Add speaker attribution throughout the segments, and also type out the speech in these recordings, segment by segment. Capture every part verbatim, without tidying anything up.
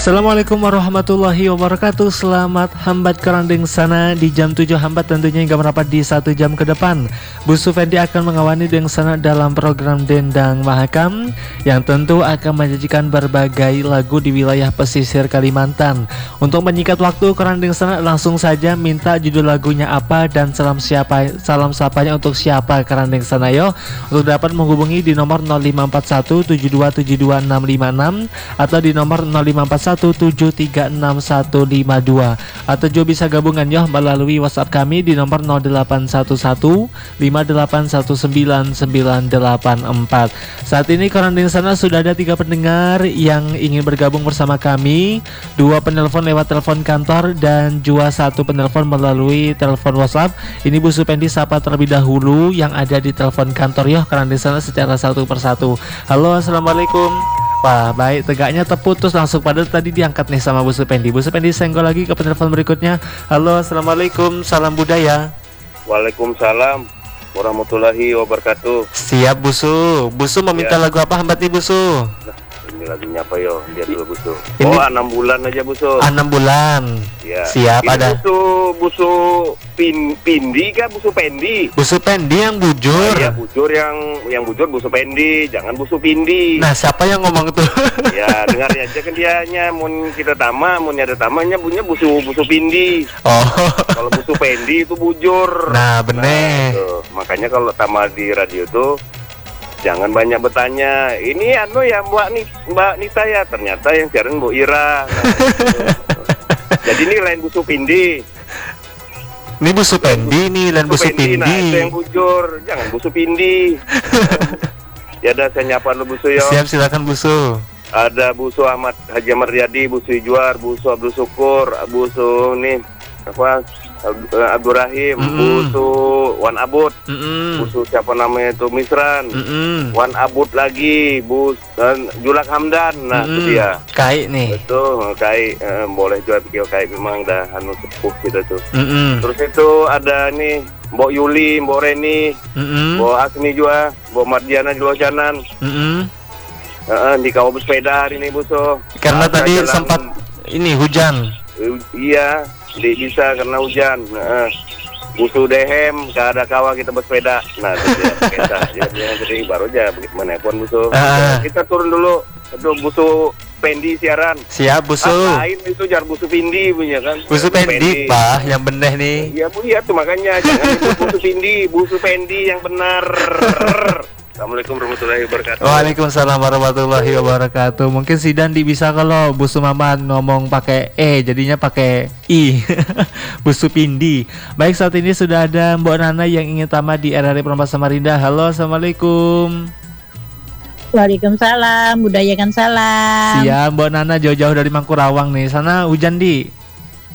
Speaker 1: Assalamualaikum warahmatullahi wabarakatuh. Selamat hambat kerandeng sana di jam tujuh hambat tentunya hingga merapat di satu jam ke depan. Bu Sufendi akan mengawani deng sana dalam program Dendang Mahakam yang tentu akan menyajikan berbagai lagu di wilayah pesisir Kalimantan. Untuk menyingkat waktu kerandeng sana, langsung saja minta judul lagunya apa dan salam siapa salam sapanya untuk siapa kerandeng sana yo. Untuk dapat menghubungi di nomor nol lima empat satu tujuh dua tujuh dua enam lima enam atau di nomor nol lima empat satu tujuh tiga enam satu lima dua atau juga bisa gabungan ya melalui WhatsApp kami di nomor nol delapan satu satu lima delapan satu sembilan sembilan delapan empat. Saat ini kerandeng sana sudah ada tiga pendengar yang ingin bergabung bersama kami, dua penelpon lewat telepon kantor dan juga satu penelpon melalui telepon WhatsApp. Ini Bu Supendi sapa terlebih dahulu yang ada di telepon kantor ya kerandeng sana secara satu persatu. Halo, assalamualaikum. Wah, baik, tegaknya terputus langsung pada tadi diangkat nih sama Bu Supendi. Bu Supendi senggol lagi ke penelpon berikutnya. Halo, assalamualaikum, salam budaya.
Speaker 2: Waalaikumsalam warahmatullahi wabarakatuh.
Speaker 1: Siap Busu. Busu meminta ya. Lagu apa hambat nih Busu?
Speaker 2: Nah, ini lagunya apa yo? Dia dulu Busu.
Speaker 1: Ini...
Speaker 2: Oh, enam bulan aja Busu.
Speaker 1: enam bulan.
Speaker 2: Ya.
Speaker 1: Siap
Speaker 2: ini
Speaker 1: ada.
Speaker 2: Busu Busu pin, Pindi kah Busu Pendi?
Speaker 1: Busu Pendi yang bujur.
Speaker 2: Iya, bujur yang yang bujur Busu Pendi, jangan Busu Pindi.
Speaker 1: Nah, siapa yang ngomong tuh?
Speaker 2: Ya, dengarnya aja kan dianya mun kita tama, mun ada tamanya punya Busu Busu Pindi.
Speaker 1: Oh.
Speaker 2: Kalau Busu Pendi itu bujur.
Speaker 1: Nah, bener.
Speaker 2: Nah, makanya kalau tama di radio tuh jangan banyak bertanya. Ini anu ya Mbak nih, Mbak Nita ya. Ternyata yang siaran Bu Ira. Nah, gitu. Jadi ini lain Busu Pindi.
Speaker 1: Ini Busu Pendi nih, lain Busu Pindi.
Speaker 2: Nah, itu yang bujur. Jangan Busu Pindi. Ya udah saya nyapa lu Busu yo.
Speaker 1: Siap, silakan Busu.
Speaker 2: Ada Busu Ahmad Haji Ahmad Riyadi, Busu Juar, Busu Abdul Syukur, Busu nih apa Abdul Rahim, mm -mm. Busu Wan Abud, mm -mm. Busu siapa namanya itu Misran, mm -mm. Wan Abud lagi, Bus dan Julak Hamdan, nah mm -mm. itu dia.
Speaker 1: Kai nih.
Speaker 2: Betul, Kai eh, boleh jual pikir Kai memang dah anu sepuh gitu tuh. Mm -mm. Terus itu ada nih Mbok Yuli, Mbok Reni, mm -mm. Mbok Asmi juga, Mbok Mardiana di Lojanan. Mm -mm. uh, di kawah sepeda hari ini Buso.
Speaker 1: Karena nah, tadi
Speaker 2: jalan,
Speaker 1: sempat ini hujan.
Speaker 2: Uh, iya. Di bisa karena hujan. Nah, Busu Dehem, gak ada kawah kita bersepeda. Nah, itu dia sepeda. Jangan jadi baru aja menelpon Busu.
Speaker 1: Ah.
Speaker 2: Kita turun dulu. Aduh, Busu Pendi siaran.
Speaker 1: Siap Busu.
Speaker 2: Ah, lain itu jar Busu Pindi punya kan.
Speaker 1: Busu Pendi, Pak, yang bener nih.
Speaker 2: Iya Bu, iya tuh makanya jangan itu Busu Pindi, Busu Pendi yang benar. Assalamualaikum warahmatullahi wabarakatuh.
Speaker 1: Waalaikumsalam warahmatullahi wabarakatuh. Mungkin si Dandi bisa kalau Busu Maman ngomong pakai E, jadinya pakai I. Busu Pindi. Baik, saat ini sudah ada Mbok Nana yang ingin tamat di R R I Perempat Samarinda. Halo, assalamualaikum.
Speaker 3: Waalaikumsalam, budayakan salam.
Speaker 1: Siap, Mbok Nana jauh-jauh dari Mangkurawang nih. Sana hujan di?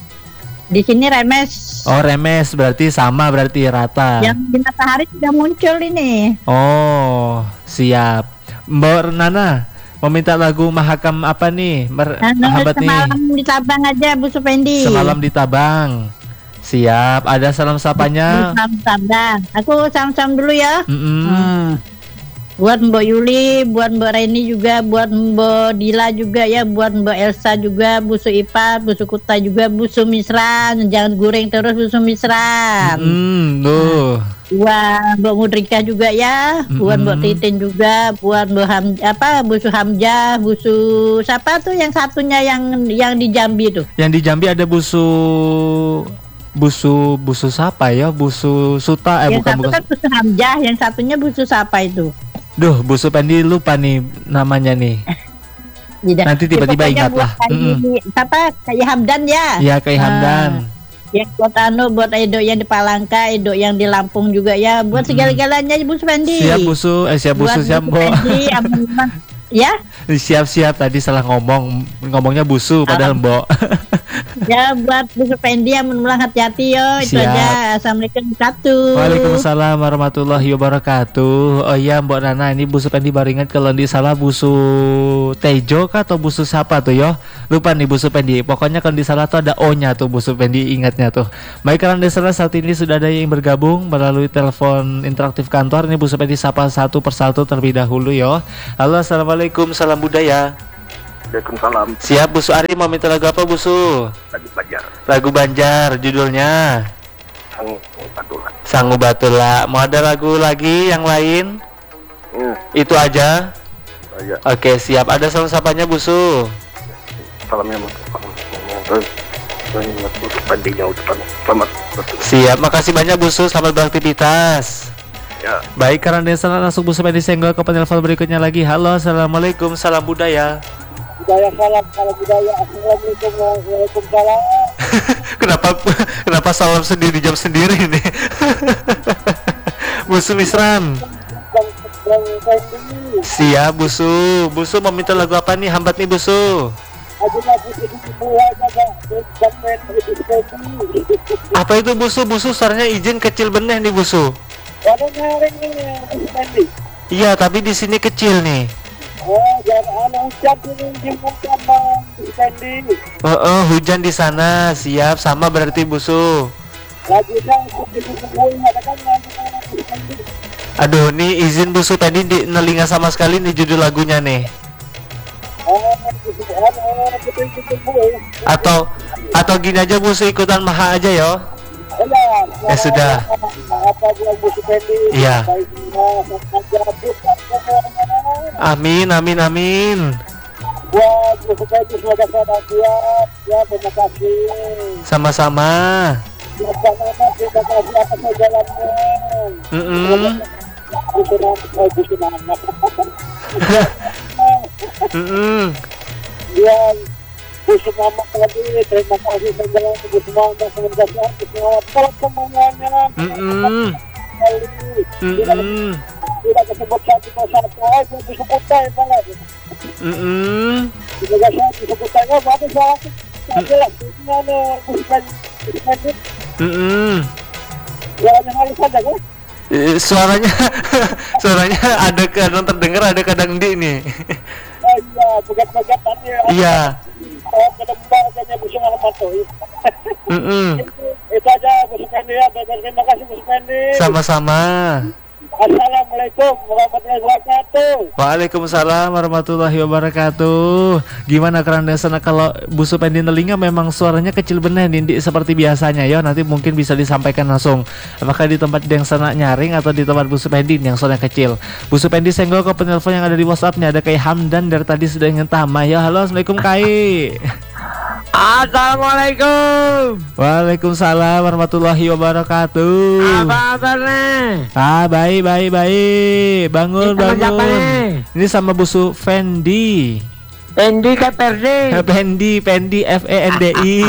Speaker 3: Di sini remes.
Speaker 1: Oh, remes berarti sama, berarti rata.
Speaker 3: Yang di matahari sudah muncul ini.
Speaker 1: Oh, siap. Mbak Nana meminta lagu Mahakam apa nih? Mer-
Speaker 3: nah,
Speaker 1: Hambat
Speaker 3: semalam
Speaker 1: nih.
Speaker 3: di Tabang aja Bu Supendi.
Speaker 1: Semalam di Tabang. Siap. Ada salam sapanya?
Speaker 3: Salam Tabang. Aku salam-salam dulu ya.
Speaker 1: Mm-mm.
Speaker 3: Hmm. Buat Mbak Yuli, buat Mbak Reni juga, buat Mbak Dila juga ya, buat Mbak Elsa juga, Busu Ipa, Busu Kuta juga, Busu Misran, jangan goreng terus Busu Misran.
Speaker 1: Hmm, tuh.
Speaker 3: Buat Mbak Mudrika juga ya, mm-hmm. buat Mbak Titin juga, buat Mbak Ham, apa Busu Hamzah, Busu siapa tuh yang satunya yang yang di Jambi tuh?
Speaker 1: Yang di Jambi ada Busu Busu Busu siapa ya? Busu Suta eh
Speaker 3: yang
Speaker 1: bukan
Speaker 3: satu
Speaker 1: bukan.
Speaker 3: Kan Busu Hamzah, yang satunya Busu siapa itu?
Speaker 1: Duh, Bu Supendi lupa nih namanya nih. Nanti tiba-tiba ingat lah.
Speaker 3: Apa kayak Hamdan ya?
Speaker 1: Iya, kayak Hamdan.
Speaker 3: Yang buat anu, buat Edo yang di Palangka, Edo yang di Lampung juga ya. Buat mm-hmm. segala-galanya Bu Supendi.
Speaker 1: Siap Busu, eh siap Busu, siap Bu.
Speaker 3: Ya?
Speaker 1: Siap-siap tadi salah ngomong, ngomongnya Busu padahal um. Mbok.
Speaker 3: Ya buat Bu Supendi yang menulang hati-hati yo. Itu
Speaker 1: siap.
Speaker 3: Aja. Assalamualaikum satu.
Speaker 1: Waalaikumsalam warahmatullahi wabarakatuh. Oh iya Mbok Nana, ini Bu Supendi baru ingat kalau di salah Busu Tejo kah atau Busu siapa tuh yo? Lupa nih Bu Supendi. Pokoknya kalau di salah tuh ada O-nya tuh Bu Supendi, ingatnya tuh. Baik, karena di salah saat ini sudah ada yang bergabung melalui telepon interaktif kantor. Ini Bu Supendi sapa satu persatu terlebih dahulu yo. Halo, assalamualaikum, salam budaya.
Speaker 2: Waalaikumsalam.
Speaker 1: Siap Busu Ari, mau minta lagu apa Busu?
Speaker 2: Lagu Banjar.
Speaker 1: Lagu Banjar, judulnya
Speaker 2: Sang Batula.
Speaker 1: Sangu Batula. Mau ada lagu lagi yang lain?
Speaker 2: Hmm.
Speaker 1: Itu aja?
Speaker 2: Aja.
Speaker 1: Oke siap, ada salam sapanya Busu.
Speaker 2: Salamnya terus pandinya ucapan selamat.
Speaker 1: Siap, makasih banyak Busu, selamat beraktivitas.
Speaker 2: Ya.
Speaker 1: Baik, karena desa langsung Busu Pendi senggol ke penelpon berikutnya lagi. Halo, assalamualaikum, salam budaya.
Speaker 4: Budaya salam, salam budaya. Assalamualaikum warahmatullahi wabarakatuh.
Speaker 1: Kenapa kenapa salam sendiri jam sendiri nih? Busu Misran.
Speaker 4: Bang Fendi,
Speaker 1: Siap Busu. Busu mau minta lagu apa nih? Hambat nih Busu.
Speaker 4: aku lagu sedikit mulai aja Bang Fendi.
Speaker 1: Apa itu Busu? Busu suaranya izin kecil bener nih Busu.
Speaker 4: Ada nyaring nih Bang Fendi.
Speaker 1: Iya, tapi di sini kecil nih.
Speaker 4: Oh, jangan ada hujan ini jemputkan Bang Fendi.
Speaker 1: Oh, oh, hujan di sana. Siap, sama berarti Busu.
Speaker 4: Lagunya sedikit mulai ada kan lagu Bang Fendi.
Speaker 1: Aduh, nih izin Busu tadi di nelinga sama sekali nih judul lagunya nih.
Speaker 4: Oh, gitu. Oh, betul-betul mulai.
Speaker 1: Atau atau gini aja Busu, ikutan Maha aja yo.
Speaker 4: Ya,
Speaker 1: Eh, sudah.
Speaker 4: Apa buat Bang Fendi?
Speaker 1: Iya.
Speaker 4: Baiknya, saja bukan kemana-mana.
Speaker 1: Amin, amin, amin.
Speaker 4: Buat Bang Fendi semoga sehat siap. Ya, terima kasih.
Speaker 1: Sama-sama.
Speaker 4: Bagaimana terima kasih atas jalannya.
Speaker 1: Mm-mm.
Speaker 4: Busunan, oh busunan.
Speaker 1: Mm-mm.
Speaker 4: Yang busunan tadi terima kasih segala busunan dan semoga sehat sehat buat semuanya.
Speaker 1: Mm-mm. Mm-mm.
Speaker 4: Tidak kesebut satu satu aja disebut saya malah.
Speaker 1: Mm-mm.
Speaker 4: Semoga sehat disebut saya apa salah. Jelas ini bukan bukan
Speaker 1: Mm-mm.
Speaker 4: jalannya halus saja kan?
Speaker 1: Eh, Suaranya suaranya ada kadang terdengar, ada kadang di nih.
Speaker 4: Oh iya, bukan-bukan tadi.
Speaker 1: Iya.
Speaker 4: Oh, kedembang kayaknya busuk malam patuh.
Speaker 1: Mm-mm.
Speaker 4: Itu aja busuk Pendi ya. Terima kasih busuk Pendi.
Speaker 1: Sama-sama.
Speaker 4: Assalamualaikum warahmatullahi wabarakatuh.
Speaker 1: Waalaikumsalam warahmatullahi wabarakatuh. Gimana keranda sana kalau Busu Pendi nelinga memang suaranya kecil bener Nindi seperti biasanya ya. Nanti mungkin bisa disampaikan langsung. Apakah di tempat yang sana nyaring atau di tempat Busu Pendi yang suaranya kecil. Busu Pendi senggol ke penelpon yang ada di WhatsAppnya. Ada Kai Hamdan dari tadi sudah ingin tama ya. Halo, assalamualaikum Kai.
Speaker 5: Assalamualaikum.
Speaker 1: Waalaikumsalam warahmatullahi wabarakatuh.
Speaker 5: Apa kabarnya?
Speaker 1: Ah, baik baik baik. Bangun
Speaker 5: Ini sama siapa
Speaker 1: bangun.
Speaker 5: nih?
Speaker 1: Ini sama Busu Fendi.
Speaker 5: Pendi ke Perdi.
Speaker 1: Fendi, Fendi F E N D I.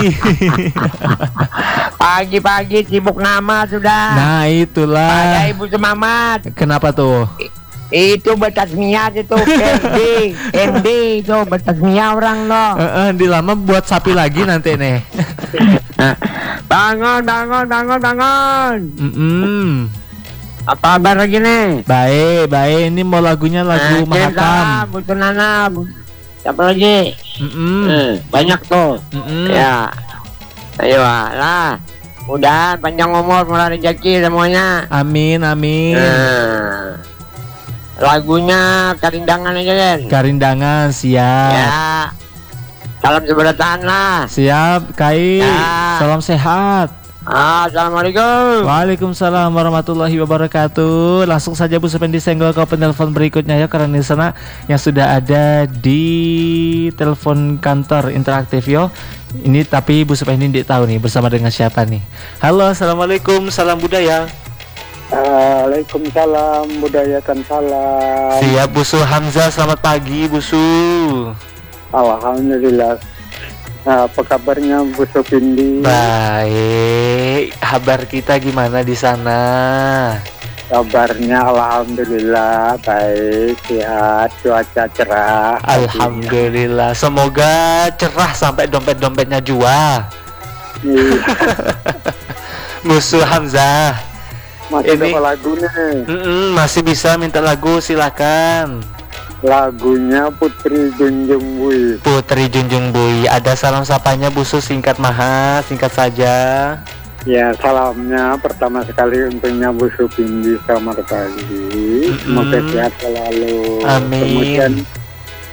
Speaker 5: Pagi-pagi sibuk nama sudah.
Speaker 1: Nah,
Speaker 5: Ada
Speaker 1: itulah.
Speaker 5: Ibu Semamat.
Speaker 1: Kenapa tuh?
Speaker 5: Itu bertasmiyah itu Pendi. Pendi itu bertasmiyah orang loh.
Speaker 1: Eh, eh, di lama buat sapi lagi nanti nih.
Speaker 5: Bangun, bangun, bangun, bangun.
Speaker 1: Mm-mm.
Speaker 5: Apa kabar lagi nih?
Speaker 1: Baik, baik. Ini mau lagunya lagu
Speaker 5: Eh,
Speaker 1: Mahakam.
Speaker 5: Butuh Nana. Siapa lagi?
Speaker 1: Mm-mm.
Speaker 5: Eh, banyak tuh.
Speaker 1: Mm-mm.
Speaker 5: Ya. Ayo lah. Mudah panjang umur, murah rezeki semuanya.
Speaker 1: Amin, amin.
Speaker 5: Nah, lagunya Karindangan aja kan?
Speaker 1: Karindangan, siap.
Speaker 5: Ya. Salam seberatan lah.
Speaker 1: Siap, Kai.
Speaker 5: Ya.
Speaker 1: Salam sehat.
Speaker 5: Assalamualaikum.
Speaker 1: Waalaikumsalam warahmatullahi wabarakatuh. Langsung saja Bu Supendi senggol ke penelpon berikutnya ya, karena di sana yang sudah ada di telepon kantor interaktif yo. Ini tapi Bu Supendi tidak tahu nih bersama dengan siapa nih. Halo, assalamualaikum, salam budaya.
Speaker 4: Waalaikumsalam, budayakan salam.
Speaker 1: Siap Busu Hamzah, selamat pagi Busu.
Speaker 4: Alhamdulillah. Apa kabarnya Bu Supindi?
Speaker 1: Baik, kabar kita gimana di sana?
Speaker 4: Kabarnya alhamdulillah baik, sehat, cuaca cerah.
Speaker 1: Alhamdulillah, semoga cerah sampai dompet-dompetnya jua.
Speaker 4: Iya.
Speaker 1: Busu Hamzah.
Speaker 4: Masih
Speaker 1: Ini-
Speaker 4: ada lagunya.
Speaker 1: Mm-mm, masih bisa minta lagu, silakan.
Speaker 4: Lagunya Putri Junjung Bui.
Speaker 1: Putri Junjung Bui, ada salam sapanya Busu, singkat maha, singkat saja.
Speaker 4: Ya, salamnya pertama sekali untuknya Bu Supindi, selamat pagi. Semoga
Speaker 1: Mm-mm.
Speaker 4: sehat selalu.
Speaker 1: Amin.
Speaker 4: Kemudian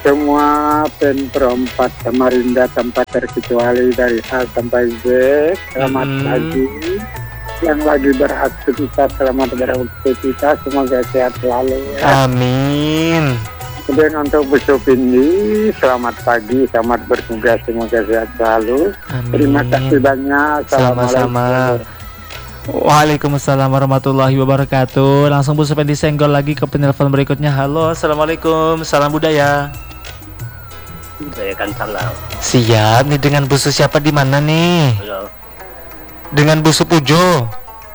Speaker 4: semua pen perempat Samarinda tanpa terkecuali dari A sampai Z. Selamat
Speaker 1: Hmm.
Speaker 4: pagi. Yang lagi beraktivitas selamat beraktivitas, semoga sehat selalu. Ya.
Speaker 1: Amin.
Speaker 4: Kemudian untuk Bu Supindi, selamat pagi, selamat bertugas, semoga sehat selalu.
Speaker 1: Amin.
Speaker 4: Terima kasih banyak.
Speaker 1: Sama-sama. Waalaikumsalam warahmatullahi wabarakatuh. Langsung Bu Supendi senggol lagi ke penelpon berikutnya. Halo, assalamualaikum, salam budaya.
Speaker 2: Budayakan salam.
Speaker 1: Siap nih, dengan Bu Su siapa di mana nih?
Speaker 2: Halo.
Speaker 1: Dengan Bu Supujo.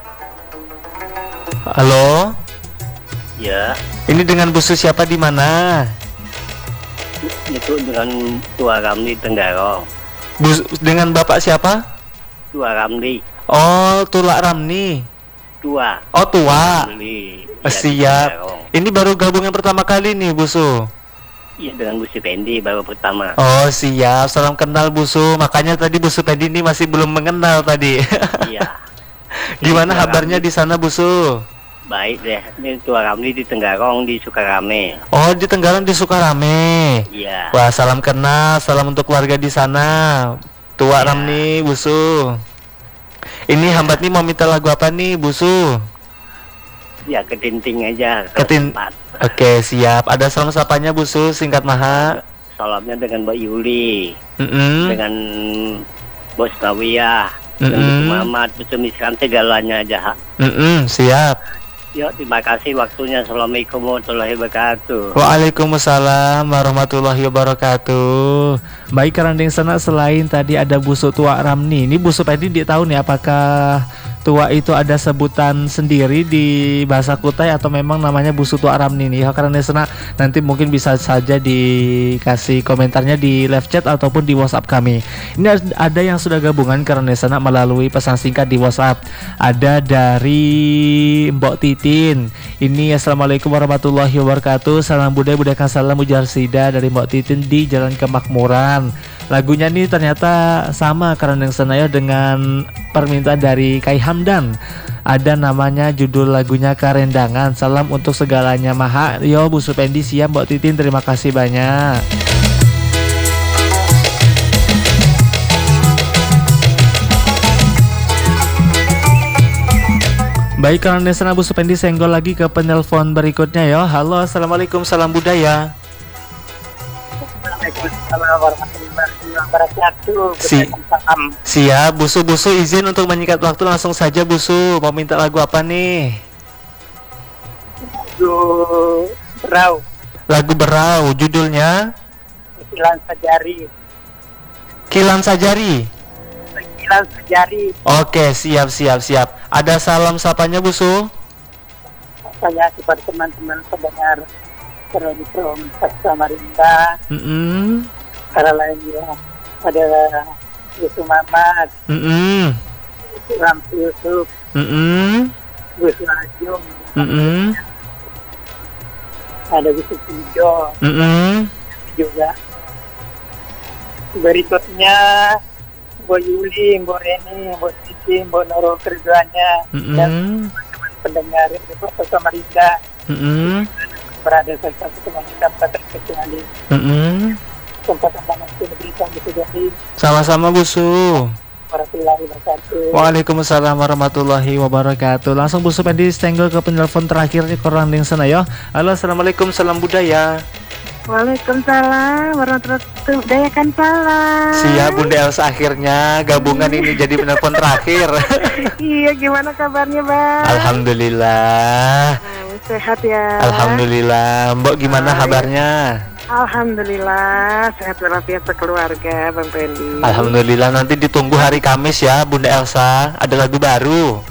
Speaker 1: Halo.
Speaker 2: Ya,
Speaker 1: Ini dengan Bu Su siapa di mana?
Speaker 2: itu dengan Tua Ramli Tenggarong.
Speaker 1: Bu, dengan Bapak siapa?
Speaker 2: Tua Ramli.
Speaker 1: Oh, Tulak Ramni.
Speaker 2: Tua.
Speaker 1: Oh, tua.
Speaker 2: Ramli.
Speaker 1: Oh, siap. Ini baru gabung yang pertama kali nih, Bu Su.
Speaker 2: Iya, dengan Bu Supendi baru pertama.
Speaker 1: Oh, siap. Salam kenal, Bu Su. Makanya tadi Bu Supendi ini masih belum mengenal tadi.
Speaker 2: Iya.
Speaker 1: Gimana
Speaker 2: Tua
Speaker 1: kabarnya
Speaker 2: Ramli.
Speaker 1: di sana, Bu Su?
Speaker 2: Baik deh. Ini Tua Ramli di Tenggarong di Sukarame.
Speaker 1: Oh, di Tenggarong di Sukarame.
Speaker 2: Iya.
Speaker 1: Wah, salam kenal, salam untuk keluarga di sana. Tua
Speaker 2: Ya.
Speaker 1: Ramni, Bu Su. Ini hambat nih mau minta lagu apa nih, Bu Su?
Speaker 2: Ya, ketinting aja.
Speaker 1: Ketin-
Speaker 2: Keempat.
Speaker 1: Oke, siap. Ada salam sapanya, Bu Su, singkat maha.
Speaker 2: Salamnya dengan Mbak Yuli,
Speaker 1: Mm-mm.
Speaker 2: dengan Bos Nawiyah, dengan
Speaker 1: Mm-mm.
Speaker 2: Bu Mamat, Bu Sumiskan, segalanya aja.
Speaker 1: Mm-mm, siap.
Speaker 2: Ya, terima kasih waktunya. Assalamualaikum warahmatullahi wabarakatuh.
Speaker 1: Waalaikumsalam warahmatullahi wabarakatuh. Baik, Kerandeng sana, selain tadi ada busuk tua Ramni, ini busuk tadi dia tahu nih apakah tua itu ada sebutan sendiri di bahasa Kutai atau memang namanya busuk tua Ramni nih. Ya, Kerandeng sana nanti mungkin bisa saja dikasih komentarnya di live chat ataupun di WhatsApp kami. Ini ada yang sudah gabungan Kerandeng sana melalui pesan singkat di WhatsApp. Ada dari Mbok Titin. Ini assalamualaikum warahmatullahi wabarakatuh. Salam budaya budayakan salam Mujarsida dari Mbok Titin di Jalan Kemakmuran. Lagunya nih ternyata sama karena yang senaya dengan permintaan dari Kai Hamdan. Ada namanya judul lagunya Karendangan. Salam untuk segalanya maha. Yo Bu Supendi siap Mbok Titin, terima kasih banyak. Baik, karena sana Bu Supendi senggol lagi ke penelpon berikutnya ya. Halo, assalamualaikum, salam budaya.
Speaker 4: Waalaikumsalam warahmatullahi wabarakatuh.
Speaker 1: Si-
Speaker 4: Salam.
Speaker 1: Siap, Busu Busu izin untuk menyingkat waktu langsung saja Busu. Mau minta lagu apa nih?
Speaker 4: Lagu Berau,
Speaker 1: Lagu Berau, judulnya
Speaker 4: Sekilan Sejari.
Speaker 1: Kilan Sajari.
Speaker 4: Sekilan Sejari.
Speaker 1: Oke, siap siap siap. Ada salam sapanya Busu?
Speaker 4: Saya kepada teman-teman pendengar Pro Samarinda,
Speaker 1: Mm-mm.
Speaker 4: para lainnya ada Yusuf Mamat,
Speaker 1: Mm-mm.
Speaker 4: Ramsi Yusuf,
Speaker 1: Mm-mm.
Speaker 4: Gus Ajung,
Speaker 1: Mm-mm.
Speaker 4: ada Yusuf Pujo
Speaker 1: Mm-mm.
Speaker 4: juga. Berikutnya Mbak Yuli, Mbak Reni, Mbak Siti, Mbak Nurul kerjanya dan
Speaker 1: Mm-mm.
Speaker 4: teman-teman pendengar Pro Samarinda
Speaker 1: Mm-mm.
Speaker 4: berada di satu teman kita terkecuali
Speaker 1: Mm-mm.
Speaker 4: tempat yang diberikan gitu jadi
Speaker 1: Sama-sama Busu.
Speaker 4: warahmatullahi wabarakatuh.
Speaker 1: Waalaikumsalam warahmatullahi wabarakatuh. Langsung Bu Supendi senggol ke penelpon terakhir nih korang ding sana ya. Halo, assalamualaikum, salam budaya.
Speaker 3: Waalaikumsalam warahmatullahi wabarakatuh. Salam.
Speaker 1: Siap Bunda Elsa, akhirnya gabungan ini jadi penelpon terakhir.
Speaker 3: Iya, gimana kabarnya, Bang?
Speaker 1: Alhamdulillah.
Speaker 3: Nah, sehat ya.
Speaker 1: Alhamdulillah. Mbok gimana
Speaker 3: Baik.
Speaker 1: kabarnya?
Speaker 3: Alhamdulillah, sehat walafiat sekeluarga, Bang Pendi.
Speaker 1: Alhamdulillah, nanti ditunggu hari Kamis ya Bunda Elsa. Ada lagu baru.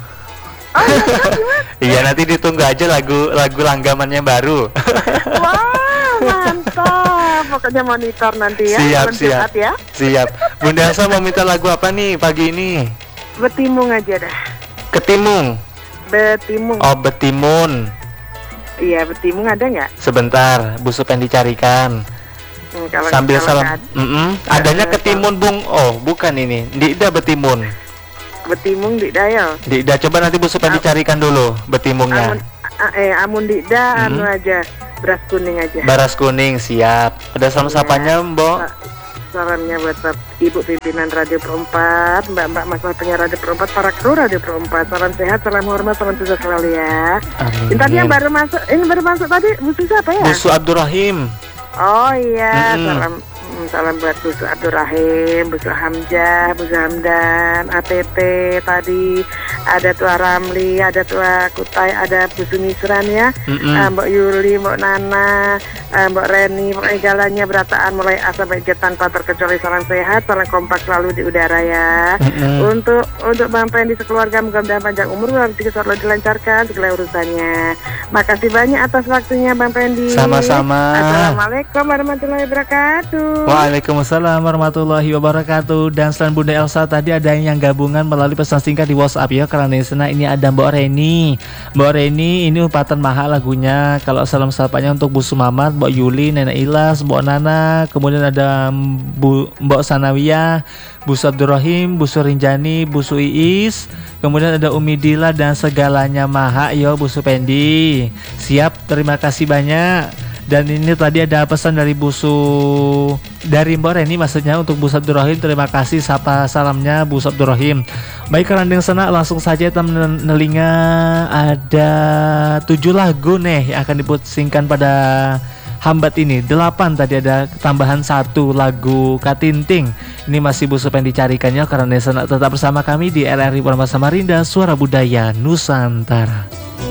Speaker 1: Iya, nanti ditunggu aja lagu lagu langgamannya baru.
Speaker 3: Wah, mantap. Pokoknya monitor nanti ya.
Speaker 1: Siap,
Speaker 3: malam
Speaker 1: siap.
Speaker 3: Jumat ya.
Speaker 1: Siap. Bunda Elsa mau minta lagu apa nih pagi ini?
Speaker 3: Betimung aja dah.
Speaker 1: Ketimung.
Speaker 3: Betimung.
Speaker 1: Oh, Betimun.
Speaker 3: Iya, betimung ada nggak?
Speaker 1: Sebentar, Bu Supendi carikan.
Speaker 3: Hmm, kalau-
Speaker 1: Sambil
Speaker 3: kalau
Speaker 1: salam.
Speaker 3: nggak ada-
Speaker 1: Mm-mm. Adanya
Speaker 3: Eh,
Speaker 1: Ketimun, Bung. Oh, bukan ini. Dida Betimun.
Speaker 3: Betimung di Dayal.
Speaker 1: Dida, coba nanti Bu Supendi carikan dulu
Speaker 3: Amun,
Speaker 1: Betimungnya.
Speaker 3: a- eh, amun dikda
Speaker 1: Hmm.
Speaker 3: anu aja.
Speaker 6: beras kuning aja.
Speaker 1: Beras kuning, siap. Ada salam sapanya, Mbok?
Speaker 6: Sa- Salamnya buat Bap- Ibu pimpinan Radio Pro empat, Mbak-mbak masalah penyiar Radio Pro empat, para kru Radio Pro empat. Salam sehat, salam hormat, salam sukses selalu ya.
Speaker 1: Amin.
Speaker 6: Ini tadi yang baru masuk, ini baru masuk tadi, Bu Susi apa ya?
Speaker 1: Busu Abdurrahim.
Speaker 6: Oh iya,
Speaker 1: Mm-mm.
Speaker 6: salam mm, salam buat Bu Su Abdurrahim, Bu Su Hamzah, Bu Su Hamdan, A T T tadi, ada Tua Ramli, ada Tua Kutai, ada Bu Su Misran ya,
Speaker 1: Mm-mm.
Speaker 6: uh, Mbak Yuli, Mbak Nana, uh, Mbak Reni, pokoknya jalannya berataan mulai A sampai Z tanpa terkecuali. Salam sehat, salam kompak selalu di udara ya.
Speaker 1: Mm-mm.
Speaker 6: Untuk untuk Bang Pendi sekeluarga mudah-mudahan panjang umur, rezeki selalu dilancarkan segala urusannya. Makasih banyak atas waktunya Bang Pendi.
Speaker 1: Sama-sama.
Speaker 6: Assalamualaikum warahmatullahi wabarakatuh.
Speaker 1: Waalaikumsalam warahmatullahi wabarakatuh. Dan selain Bunda Elsa tadi ada yang gabungan melalui pesan singkat di WhatsApp ya. Karena di sana ini ada Mbak Reni. Mbak Reni ini umpatan mahal lagunya. Kalau salam sapanya untuk Bu Sumamat, Mbak Yuli, Nenek Ilas, Mbak Nana. Kemudian ada Bu Mbak Sanawiyah, Bu Abdurrahim, Bu Rinjani, Bu Iis. Kemudian ada Umi Dila dan segalanya maha yo Bu Supendi. Siap, terima kasih banyak. Dan ini tadi ada pesan dari Busu dari Mbak Reni maksudnya untuk Bu Abdurrahim. Terima kasih sapa salamnya Bu Abdurrahim. Baik, kerandeng sana langsung saja kita menelinga ada tujuh lagu nih yang akan dipusingkan pada Hambat ini. Delapan tadi ada tambahan satu lagu Katinting. Ini masih Bu Sup yang dicarikannya. Kerandeng sana tetap bersama kami di R R I Purama Samarinda, Suara Budaya Nusantara.